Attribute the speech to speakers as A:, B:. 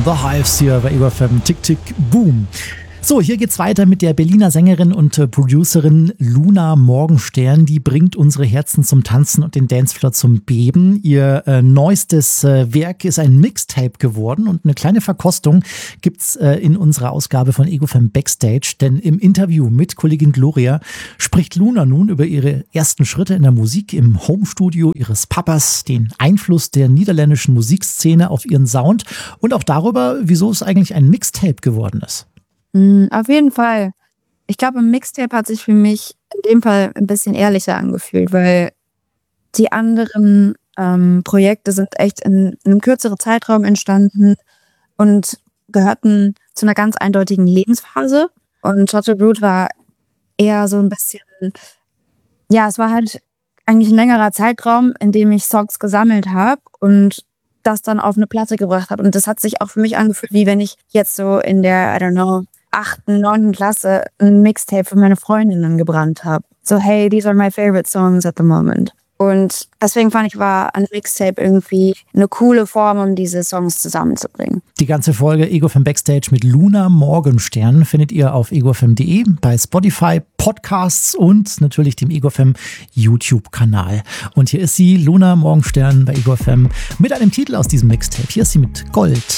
A: The Hives hier bei Ego FM. Tick, tick, boom. So, hier geht's weiter mit der Berliner Sängerin und Producerin Luna Morgenstern. Die bringt unsere Herzen zum Tanzen und den Dancefloor zum Beben. Ihr neuestes Werk ist ein Mixtape geworden und eine kleine Verkostung gibt's in unserer Ausgabe von Ego FM Backstage. Denn im Interview mit Kollegin Gloria spricht Luna nun über ihre ersten Schritte in der Musik im Homestudio ihres Papas, den Einfluss der niederländischen Musikszene auf ihren Sound und auch darüber, wieso es eigentlich ein Mixtape geworden ist.
B: Auf jeden Fall. Ich glaube, ein Mixtape hat sich für mich in dem Fall ein bisschen ehrlicher angefühlt, weil die anderen Projekte sind echt in einem kürzeren Zeitraum entstanden und gehörten zu einer ganz eindeutigen Lebensphase. Und Chocolate Brood war eher so ein bisschen, ja, es war halt eigentlich ein längerer Zeitraum, in dem ich Songs gesammelt habe und das dann auf eine Platte gebracht habe. Und das hat sich auch für mich angefühlt, wie wenn ich jetzt so in der, I don't know, 8., 9. Klasse ein Mixtape für meine Freundinnen gebrannt habe. So, hey, these are my favorite songs at the moment. Und deswegen fand ich, war ein Mixtape irgendwie eine coole Form, um diese Songs zusammenzubringen.
A: Die ganze Folge Ego FM Backstage mit Luna Morgenstern findet ihr auf egofm.de, bei Spotify, Podcasts und natürlich dem Ego FM YouTube-Kanal. Und hier ist sie, Luna Morgenstern bei Ego FM, mit einem Titel aus diesem Mixtape. Hier ist sie mit Gold.